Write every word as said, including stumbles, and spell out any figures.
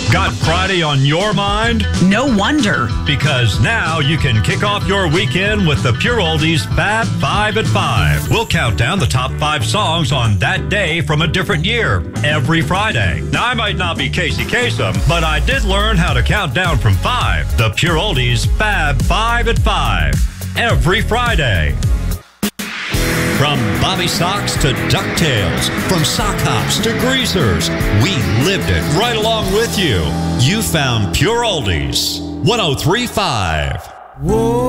Got Friday on your mind? No wonder. Because now you can kick off your weekend with the Pure Oldies Fab Five at Five. We'll count down the top five songs on that day from a different year every Friday. Now, I might not be Casey Kasem, but I did learn how to count down from five. The Pure Oldies Fab Five at Five. Every Friday. From Bobby Socks to DuckTales, from sock hops to greasers, we lived it right along with you. You found Pure Oldies, one oh three point five. Whoa.